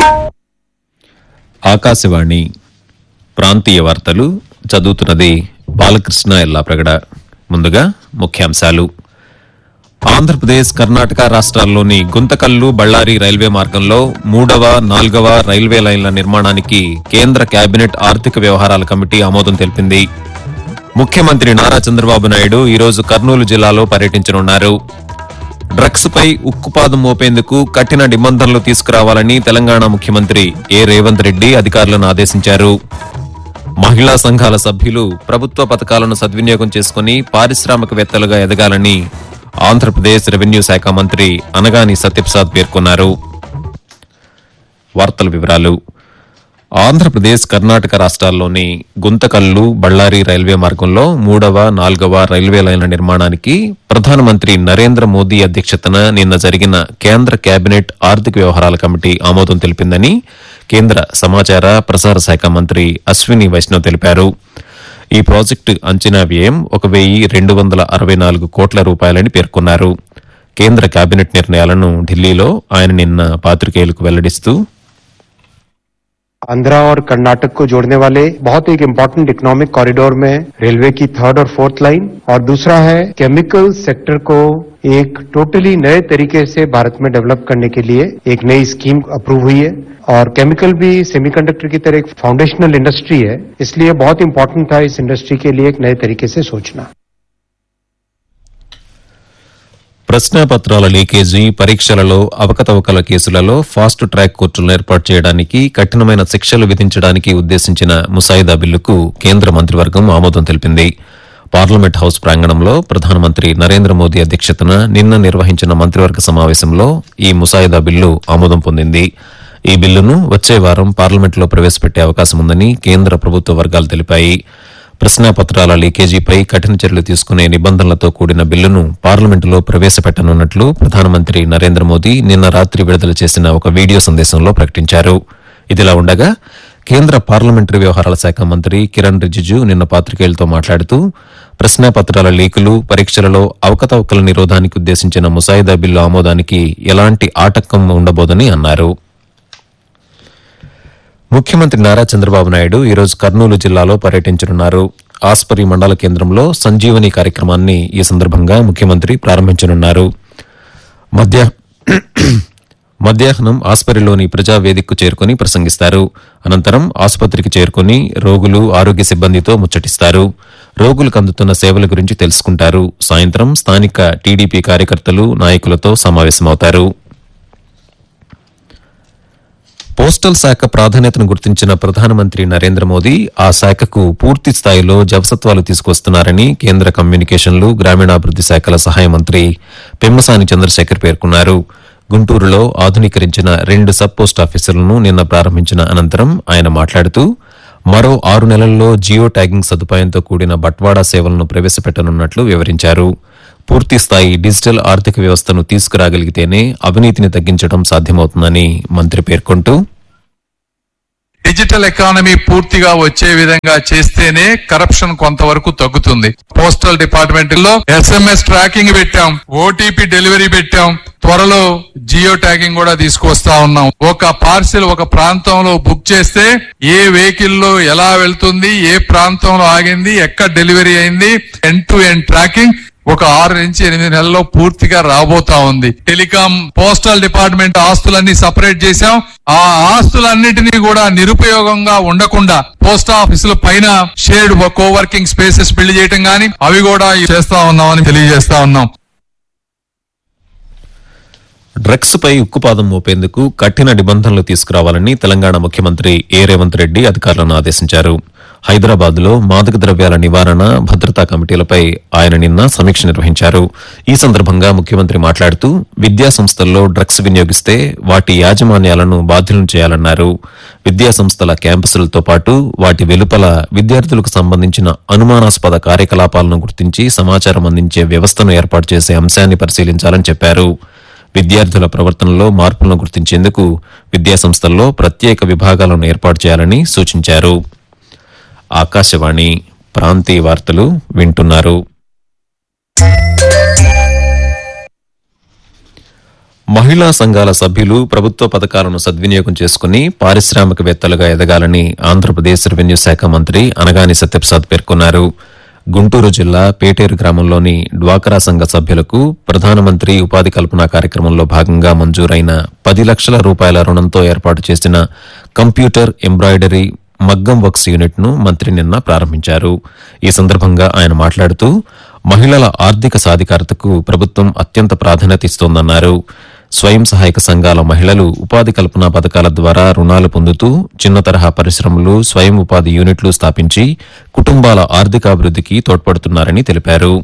ఆకాశవాణి ప్రాంతీయ వార్తలు చదువుతున్నది బాలకృష్ణ ఎల్లాప్రగడ. ముందుగా ముఖ్యాంశాలు. ఆంధ్రప్రదేశ్, కర్ణాటక రాష్ట్రాల్లోని గుంతకల్లు, బళ్లారి రైల్వే మార్గంలో 3వ, 4వ రైల్వే లైన్ల నిర్మాణానికి కేంద్ర కేబినెట్ ఆర్థిక వ్యవహారాల కమిటీ ఆమోదం తెలిపింది. ముఖ్యమంత్రి నారా చంద్రబాబు నాయుడు ఈరోజు కర్నూలు జిల్లాలో పర్యటించనున్నారు. డ్రగ్స్ పై ఉక్కుపాదం మోపేందుకు కఠిన నిబంధనలు తీసుకురావాలని తెలంగాణ ముఖ్యమంత్రి రేవంత్ రెడ్డి అధికారులను ఆదేశించారు. మహిళా సంఘాల సభ్యులు ప్రభుత్వ పథకాలను సద్వినియోగం చేసుకుని పారిశ్రామికవేత్తలుగా ఎదగాలని ఆంధ్రప్రదేశ్ రెవెన్యూ శాఖ మంత్రి అనగాని సత్యప్రసాద్ పేర్కొన్నారు. వార్తల వివరాలు. ఆంధ్రప్రదేశ్, కర్ణాటక రాష్ట్రాల్లోని గుంతకల్లు, బళ్లారి రైల్వే మార్గంలో 3వ, 4వ రైల్వే లైన్ల నిర్మాణానికి ప్రధానమంత్రి నరేంద్ర మోదీ అధ్యక్షతన నిన్న జరిగిన కేంద్ర కేబినెట్ ఆర్థిక వ్యవహారాల కమిటీ ఆమోదం తెలిపిందని కేంద్ర సమాచార ప్రసార శాఖ మంత్రి అశ్విని వైష్ణవ్ తెలిపారు. ఈ ప్రాజెక్టు అంచనా వ్యయం 1,264 కోట్ల రూపాయలని పేర్కొన్నారు. కేంద్ర కేబినెట్ నిర్ణయాలను ఢిల్లీలో ఆయన నిన్న పాత్రికేయులకు వెల్లడిస్తూ, आंध्रा और कर्नाटक को जोड़ने वाले बहुत एक इम्पोर्टेंट इकोनॉमिक कॉरिडोर में रेलवे की 3rd और 4th लाइन, और दूसरा है केमिकल सेक्टर को एक टोटली नए तरीके से भारत में डेवलप करने के लिए एक नई स्कीम अप्रूव हुई है. और केमिकल भी सेमीकंडक्टर की तरह एक फाउंडेशनल इंडस्ट्री है, इसलिए बहुत इंपॉर्टेंट था इस इंडस्ट्री के लिए एक नए तरीके से सोचना. ప్రశ్నాపత్రాల లీకేజీ, పరీక్షలలో అవకతవకల కేసులలో ఫాస్ట్ ట్రాక్ కోర్టులను ఏర్పాటు చేయడానికి, కఠినమైన శిక్షలు విధించడానికి ఉద్దేశించిన ముసాయిదా బిల్లుకు కేంద్ర మంత్రివర్గం ఆమోదం తెలిపింది. పార్లమెంట్ హౌస్ ప్రాంగణంలో ప్రధానమంత్రి నరేంద్ర మోదీ అధ్యక్షతన నిన్న నిర్వహించిన మంత్రివర్గ సమావేశంలో ఈ ముసాయిదా బిల్లు ఆమోదం పొందింది. ఈ బిల్లును వచ్చే వారం పార్లమెంట్లో ప్రవేశపెట్టే అవకాశం ఉందని కేంద్ర ప్రభుత్వ వర్గాలు తెలిపాయి. ప్రశ్నాపత్రాల లీకేజీపై కఠిన చర్యలు తీసుకునే నిబంధనలతో కూడిన బిల్లును పార్లమెంటులో ప్రవేశపెట్టనున్నట్లు ప్రధానమంత్రి నరేంద్ర మోదీ నిన్న రాత్రి విడుదల చేసిన ఒక వీడియో సందేశంలో ప్రకటించారు. ఇదిలా ఉండగా కేంద్ర పార్లమెంటరీ వ్యవహారాల శాఖ మంత్రి కిరణ్ రిజిజు నిన్న పాత్రికేయులతో మాట్లాడుతూ, ప్రశ్నాపత్రాల లీకులు, పరీక్షలలో అవకతవకల నిరోధానికి ఉద్దేశించిన ముసాయిదా బిల్లు ఆమోదానికి ఎలాంటి ఆటంకం ఉండబోదని అన్నారు. ముఖ్యమంత్రి నారా చంద్రబాబు నాయుడు ఈరోజు కర్నూలు జిల్లాలో పర్యటించనున్నారు. ఆస్పరి మండల కేంద్రంలో సంజీవని కార్యక్రమాన్ని ఈ సందర్భంగా ముఖ్యమంత్రి ప్రారంభించనున్నారు. మధ్యాహ్నం ఆస్పరిలోని ప్రజావేదికకు చేరుకుని ప్రసంగిస్తారు. అనంతరం ఆసుపత్రికి చేరుకుని రోగులు, ఆరోగ్య సిబ్బందితో ముచ్చటిస్తారు. రోగులకు అందుతున్న సేవల గురించి తెలుసుకుంటారు. సాయంత్రం స్థానిక టీడీపీ కార్యకర్తలు, నాయకులతో సమావేశమవుతారు. పోస్టల్ శాఖ ప్రాధాన్యతను గుర్తించిన ప్రధానమంత్రి నరేంద్ర మోదీ ఆ శాఖకు పూర్తి స్థాయిలో జవసత్వాలు తీసుకొస్తున్నారని కేంద్ర కమ్యూనికేషన్లు, గ్రామీణాభివృద్ది శాఖల సహాయ మంత్రి పెమ్మసాని చంద్రశేఖర్ పేర్కొన్నారు. గుంటూరులో ఆధునీకరించిన 2 సబ్ పోస్ట్ ఆఫీసులను నిన్న ప్రారంభించిన అనంతరం ఆయన మాట్లాడుతూ, మరో 6 నెలల్లో జియో ట్యాగింగ్ సదుపాయంతో కూడిన బట్వాడా సేవలను ప్రవేశపెట్టనున్నట్లు వివరించారు. పూర్తిస్థాయి డిజిటల్ ఆర్థిక వ్యవస్థను తీసుకురాగలిగితేనే అవినీతిని తగ్గించడం సాధ్యమవుతుందని మంత్రి పేర్కొంటూ, డిజిటల్ ఎకానమీ పూర్తిగా వచ్చే విధంగా చేస్తేనే కరప్షన్ కొంతవరకు తగ్గుతుంది. పోస్టల్ డిపార్ట్మెంట్ లో SMS ట్రాకింగ్ పెట్టాం, OTP డెలివరీ పెట్టాం, త్వరలో జియో ట్యాగింగ్ కూడా తీసుకొస్తా ఉన్నాం. ఒక పార్సిల్ ఒక ప్రాంతంలో బుక్ చేస్తే ఏ వెహికల్ లో ఎలా వెళ్తుంది, ఏ ప్రాంతంలో ఆగింది, ఎక్కడ డెలివరీ అయింది, ఎండ్ టు ఎండ్ ట్రాకింగ్ ఒక 6 నుంచి 8 నెలల్లో పూర్తిగా రాబోతా ఉంది. టెలికాం, పోస్టల్ డిపార్ట్మెంట్ ఆస్తులన్నీ సపరేట్ చేశాం. ఆ ఆస్తులన్నిటినీ కూడా నిరుపయోగంగా ఉండకుండా పోస్ట్ ఆఫీసుల పైన షేర్డ్ కోవర్కింగ్ స్పేసెస్ బిల్డ్ చేయడం గానీ అవి కూడా చేస్తా ఉన్నామని తెలియజేస్తా ఉన్నాం. డ్రగ్స్ పై ఉక్కుపాదం మోపేందుకు కఠిన నిబంధనలు తీసుకురావాలని తెలంగాణ ముఖ్యమంత్రి రేవంత్ రెడ్డి అధికారులను ఆదేశించారు. హైదరాబాద్ లో మాదక ద్రవ్యాల నివారణ, భద్రతా కమిటీలపై ఆయన నిన్న సమీక్ష నిర్వహించారు. ఈ సందర్భంగా ముఖ్యమంత్రి మాట్లాడుతూ, విద్యా సంస్థల్లో డ్రగ్స్ వినియోగిస్తే వాటి యాజమాన్యాలను బాధ్యులను చేయాలన్నారు. విద్యా సంస్థల క్యాంపసులతో పాటు వాటి వెలుపల విద్యార్థులకు సంబంధించిన అనుమానాస్పద కార్యకలాపాలను గుర్తించి సమాచారం అందించే వ్యవస్థను ఏర్పాటు చేసే అంశాన్ని పరిశీలించాలని చెప్పారు. విద్యార్థుల ప్రవర్తనలో మార్పులను గుర్తించేందుకు విద్యాసంస్థల్లో ప్రత్యేక విభాగాలను ఏర్పాటు చేయాలని సూచించారు. ఆకాశవాణి ప్రాంతీయ వార్తలు వింటున్నారు. మహిళా సంఘాల సభ్యులు ప్రభుత్వ పథకాలను సద్వినియోగం చేసుకుని పారిశ్రామికవేత్తలుగా ఎదగాలని ఆంధ్రప్రదేశ్ రెవెన్యూ శాఖ మంత్రి అనగాని సత్యప్రసాద్ పేర్కొన్నారు. గుంటూరు జిల్లా పేటేరు గ్రామంలోని డ్వాక్రా సంఘ సభ్యులకు ప్రధానమంత్రి ఉపాధి కల్పన కార్యక్రమంలో భాగంగా మంజూరైన 10 లక్షల రూపాయల రుణంతో ఏర్పాటు చేసిన కంప్యూటర్ ఎంబ్రాయిడరీ మగ్గం వర్క్స్ యూనిట్ ను మంత్రి నిన్న ప్రారంభించారు. ఈ సందర్భంగా ఆయన మాట్లాడుతూ మహిళల ఆర్థిక సాధికారతకు ప్రభుత్వం అత్యంత ప్రాధాన్యత ఇస్తోందన్నారు. స్వయం సహాయక సంఘాల మహిళలు ఉపాధి కల్పన పథకాల ద్వారా రుణాలు పొందుతూ చిన్న తరహా పరిశ్రమలు, స్వయం ఉపాధి యూనిట్లు స్థాపించి కుటుంబాల ఆర్థికాభివృద్దికి తోడ్పడుతున్నారని తెలిపారు.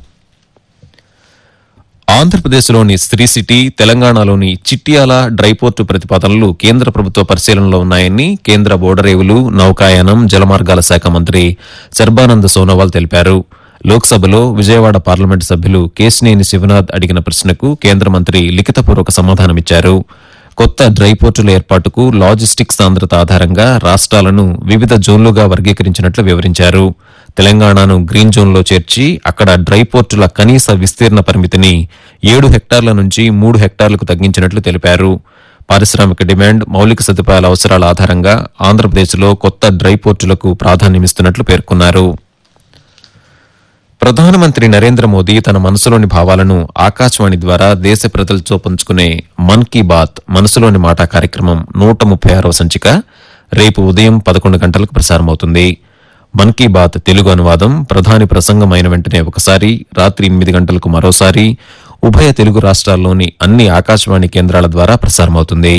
ఆంధ్రప్రదేశ్లోని శ్రీ సిటీ, తెలంగాణలోని చిట్యాల డ్రైపోర్టు ప్రతిపాదనలు కేంద్ర ప్రభుత్వ పరిశీలనలో ఉన్నాయని కేంద్ర ఓడరేవులు, నౌకాయానం, జలమార్గాల శాఖ మంత్రి సర్బానంద్ సోనోవాల్ తెలిపారు. లోక్సభలో విజయవాడ పార్లమెంటు సభ్యులు కేశినేని శివనాథ్ అడిగిన ప్రశ్నకు కేంద్ర మంత్రి లిఖితపూర్వక సమాధానమిచ్చారు. కొత్త డ్రైపోర్టుల ఏర్పాటుకు లాజిస్టిక్స్ సాంద్రత ఆధారంగా రాష్ట్రాలను వివిధ జోన్లుగా వర్గీకరించినట్లు వివరించారు. తెలంగాణను గ్రీన్ జోన్లో చేర్చి అక్కడ డ్రైపోర్టుల కనీస విస్తీర్ణ పరిమితిని 7 హెక్టార్ల నుంచి 3 హెక్టార్లకు తగ్గించినట్లు తెలిపారు. పారిశ్రామిక డిమాండ్, మౌలిక సదుపాయాల అవసరాల ఆధారంగా ఆంధ్రప్రదేశ్లో కొత్త డ్రైపోర్టులకు ప్రాధాన్యమిస్తున్నట్లు పేర్కొన్నారు. ప్రధానమంత్రి నరేంద్ర మోదీ తన మనసులోని భావాలను ఆకాశవాణి ద్వారా దేశ ప్రజలతో పంచుకునే మన్ కీ బాత్ మనసులోని మాట కార్యక్రమం 136వ సంచిక రేపు ఉదయం 11 గంటలకు ప్రసారమవుతుంది. మన్ కీ బాత్ తెలుగు అనువాదం ప్రధాని ప్రసంగం అయిన వెంటనే ఒకసారి, రాత్రి 8 గంటలకు మరోసారి ఉభయ తెలుగు రాష్ట్రాల్లోని అన్ని ఆకాశవాణి కేంద్రాల ద్వారా ప్రసారమవుతుంది.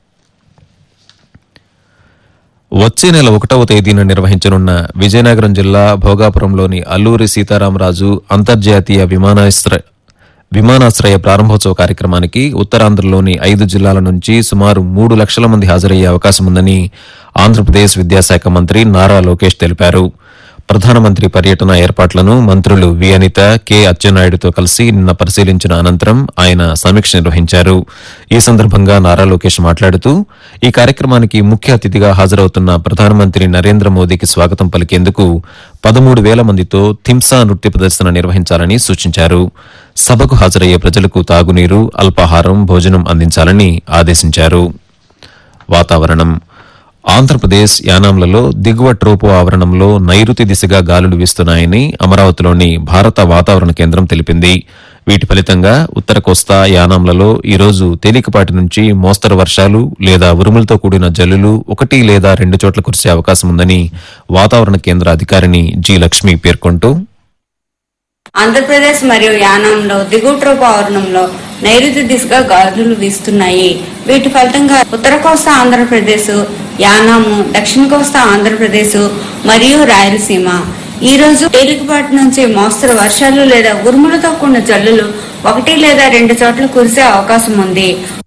వచ్చే నెల 1వ తేదీన నిర్వహించనున్న విజయనగరం జిల్లా భోగాపురంలోని అల్లూరి సీతారామరాజు అంతర్జాతీయ విమానాశ్రయ ప్రారంభోత్సవ కార్యక్రమానికి ఉత్తరాంధ్రలోని 5 జిల్లాల నుంచి సుమారు 3 లక్షల మంది హాజరయ్యే అవకాశముందని ఆంధ్రప్రదేశ్ విద్యాశాఖ మంత్రి నారా లోకేష్ తెలిపారు. ప్రధానమంత్రి పర్యటన ఏర్పాట్లను మంత్రులు వి అనిత, కె అచ్చెన్నాయుడుతో కలిసి నిన్న పరిశీలించిన అనంతరం ఆయన సమీక్ష నిర్వహించారు. ఈ సందర్భంగా నారా లోకేష్ మాట్లాడుతూ ఈ కార్యక్రమానికి ముఖ్య అతిథిగా హాజరవుతున్న ప్రధానమంత్రి నరేంద్ర మోదీకి స్వాగతం పలికేందుకు 13,000 మందితో థింసా నృత్య ప్రదర్శన నిర్వహించాలని సూచించారు. సభకు హాజరయ్యే ప్రజలకు తాగునీరు, అల్పాహారం, భోజనం అందించాలని ఆదేశించారు. వాతావరణం. ఆంధ్రప్రదేశ్ యానాంలలో దిగువ ట్రోపో ఆవరణంలో నైరుతి దిశగా గాలులు వీస్తున్నాయని అమరావతిలోని భారత వాతావరణ కేంద్రం తెలిపింది. వీటి ఫలితంగా ఉత్తర కోస్తా, యానాంలలో ఈరోజు తేలికపాటి నుంచి మోస్తరు వర్షాలు లేదా ఉరుములతో కూడిన జల్లులు 1 లేదా 2 చోట్ల కురిసే అవకాశముందని వాతావరణ కేంద్ర అధికారిని జి లక్ష్మి పేర్కొంటూ ఆంధ్రప్రదేశ్ మరియు యానాంలో దిగువ ట్రోపో ఆవరణంలో నైరుతి దిశగా గాలులు వీస్తున్నాయి. వీటి ఫలితంగా ఉత్తర కోస్తా ఆంధ్రప్రదేశ్, యానాము, దక్షిణ కోస్తా ఆంధ్రప్రదేశ్ మరియు రాయలసీమ ఈ రోజు తేలికపాటి నుంచి మోస్తరు వర్షాలు లేదా ఉరుములతో కూడిన జల్లులు 1 లేదా 2 చోట్ల కురిసే అవకాశం ఉంది.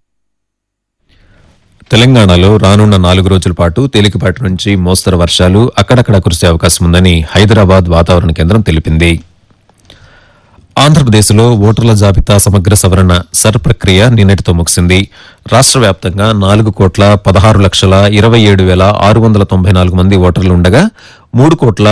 తెలంగాణలో రానున్న 4 రోజుల పాటు తేలికపాటి నుంచి మోస్తరు వర్షాలు అక్కడక్కడ కురిసే అవకాశం ఉందని హైదరాబాద్ వాతావరణ కేంద్రం తెలిపింది. ఆంధ్రప్రదేశ్లో ఓటర్ల జాబితా సమగ్ర సవరణ సర్ ప్రక్రియ నిన్నటితో ముగిసింది. రాష్ట్ర వ్యాప్తంగా 4,16,27,694 మంది ఓటర్లు ఉండగా 3,00,00,000